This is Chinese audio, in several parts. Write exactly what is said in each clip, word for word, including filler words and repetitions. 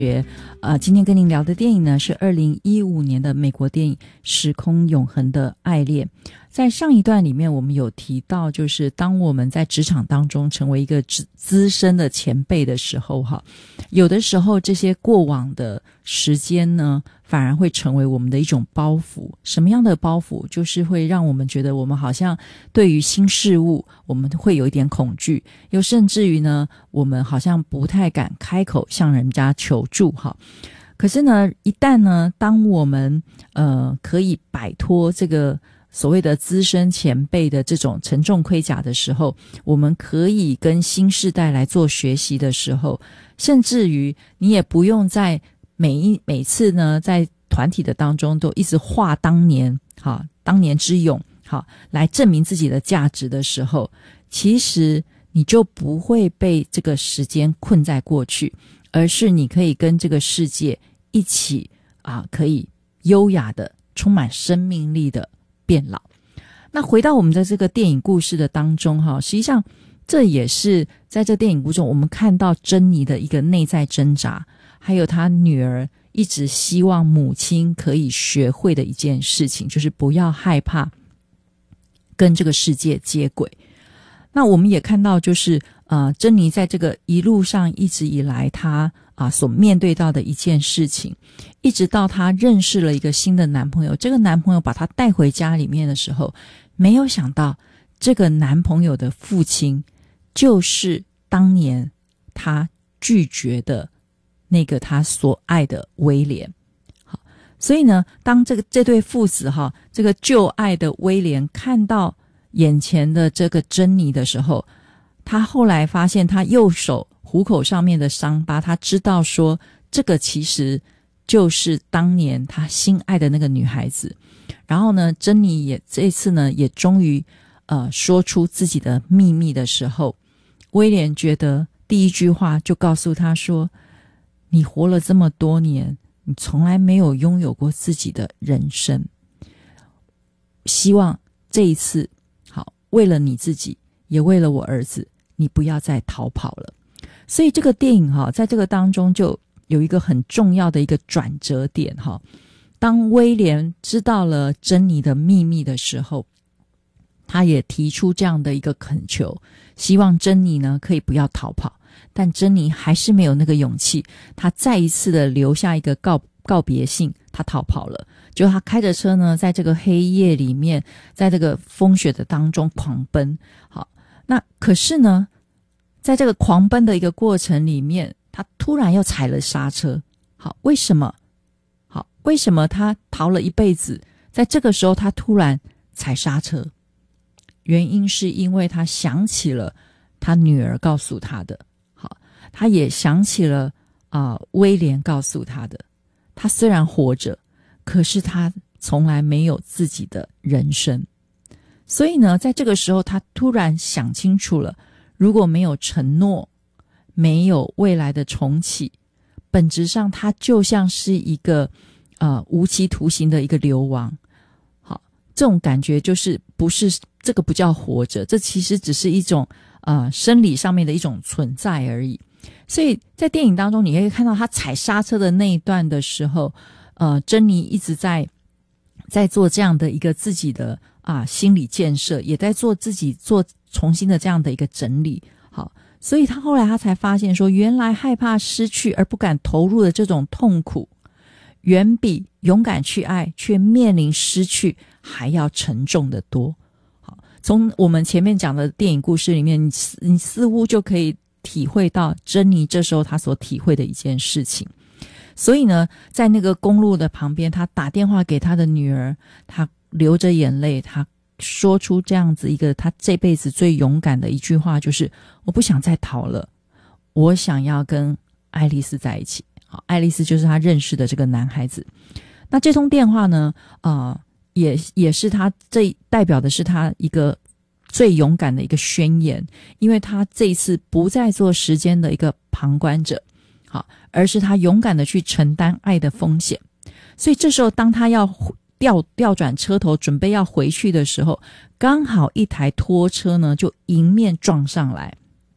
呃，今天跟您聊的电影呢是二零一五年的美国电影《时空永恒的爱恋》。在上一段里面我们有提到，就是当我们在职场当中成为一个资深的前辈的时候哈，有的时候这些过往的时间呢反而会成为我们的一种包袱。什么样的包袱？就是会让我们觉得我们好像对于新事物我们会有一点恐惧，又甚至于呢我们好像不太敢开口向人家求助哈。可是呢一旦呢当我们呃可以摆脱这个所谓的资深前辈的这种沉重盔甲的时候，我们可以跟新世代来做学习的时候，甚至于你也不用在每一每次呢在团体的当中都一直话当年好当年之勇好来证明自己的价值的时候，其实你就不会被这个时间困在过去，而是你可以跟这个世界一起啊，可以优雅的充满生命力的变老。那回到我们的这个电影故事的当中哈，实际上这也是在这电影故事中我们看到珍妮的一个内在挣扎，还有她女儿一直希望母亲可以学会的一件事情，就是不要害怕跟这个世界接轨。那我们也看到就是呃，珍妮在这个一路上一直以来她啊所面对到的一件事情，一直到她认识了一个新的男朋友，这个男朋友把她带回家里面的时候，没有想到这个男朋友的父亲就是当年她拒绝的那个她所爱的威廉。好，所以呢当这个这对父子哈，这个旧爱的威廉看到眼前的这个珍妮的时候，他后来发现他右手虎口上面的伤疤，他知道说这个其实就是当年他心爱的那个女孩子。然后呢珍妮也这次呢也终于呃说出自己的秘密的时候，威廉觉得第一句话就告诉他说，你活了这么多年，你从来没有拥有过自己的人生，希望这一次好，为了你自己也为了我儿子，你不要再逃跑了。所以这个电影哈，在这个当中就有一个很重要的一个转折点哈。当威廉知道了珍妮的秘密的时候，他也提出这样的一个恳求，希望珍妮呢可以不要逃跑。但珍妮还是没有那个勇气，她再一次的留下一个告告别信，她逃跑了。就她开着车呢，在这个黑夜里面，在这个风雪的当中狂奔。好，那可是呢，在这个狂奔的一个过程里面，她突然又踩了刹车。好，为什么？好，为什么她逃了一辈子，在这个时候她突然踩刹车？原因是因为她想起了她女儿告诉她的。好，她也想起了啊、呃，威廉告诉她的。她虽然活着，可是她从来没有自己的人生。所以呢，在这个时候她突然想清楚了，如果没有承诺，没有未来的重启，本质上她就像是一个呃无期徒刑的一个流亡。好，这种感觉就是不是这个不叫活着，这其实只是一种呃生理上面的一种存在而已。所以在电影当中你可以看到他踩刹车的那一段的时候，呃，珍妮一直在在做这样的一个自己的啊心理建设，也在做自己做重新的这样的一个整理。好，所以他后来他才发现说，原来害怕失去而不敢投入的这种痛苦，远比勇敢去爱却面临失去还要沉重的多。好，从我们前面讲的电影故事里面，你你似乎就可以体会到珍妮这时候她所体会的一件事情。所以呢，在那个公路的旁边，她打电话给她的女儿，她流着眼泪，她说出这样子一个她这辈子最勇敢的一句话，就是我不想再逃了，我想要跟爱丽丝在一起。好，爱丽丝就是她认识的这个男孩子。那这通电话呢呃，也也是她这代表的是她一个最勇敢的一个宣言，因为他这一次不再做时间的一个旁观者，好，而是他勇敢的去承担爱的风险。所以这时候当他要调调转车头准备要回去的时候，刚好一台拖车呢就迎面撞上来，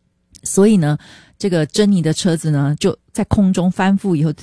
所以呢这个珍妮的车子呢就在空中翻覆以后